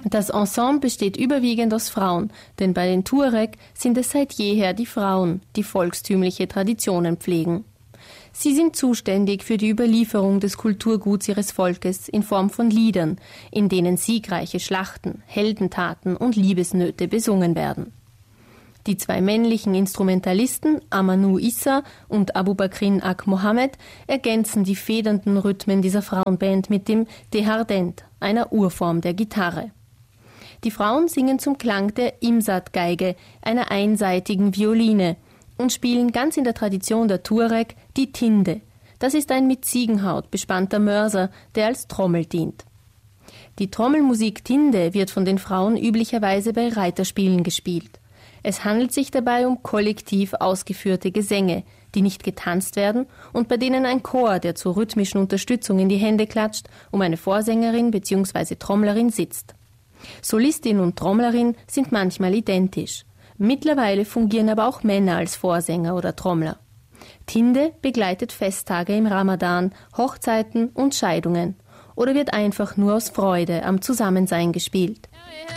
Das Ensemble besteht überwiegend aus Frauen, denn bei den Tuareg sind es seit jeher die Frauen, die volkstümliche Traditionen pflegen. Sie sind zuständig für die Überlieferung des Kulturguts ihres Volkes in Form von Liedern, in denen siegreiche Schlachten, Heldentaten und Liebesnöte besungen werden. Die zwei männlichen Instrumentalisten, Amanu Issa und Aboubakrin Ak Mohammed, ergänzen die federnden Rhythmen dieser Frauenband mit dem Dehardent, einer Urform der Gitarre. Die Frauen singen zum Klang der Imsat-Geige, einer einseitigen Violine, und spielen ganz in der Tradition der Tuareg die Tinde. Das ist ein mit Ziegenhaut bespannter Mörser, der als Trommel dient. Die Trommelmusik Tinde wird von den Frauen üblicherweise bei Reiterspielen gespielt. Es handelt sich dabei um kollektiv ausgeführte Gesänge, die nicht getanzt werden und bei denen ein Chor, der zur rhythmischen Unterstützung in die Hände klatscht, um eine Vorsängerin bzw. Trommlerin sitzt. Solistin und Trommlerin sind manchmal identisch. Mittlerweile fungieren aber auch Männer als Vorsänger oder Trommler. Tinde begleitet Festtage im Ramadan, Hochzeiten und Scheidungen oder wird einfach nur aus Freude am Zusammensein gespielt.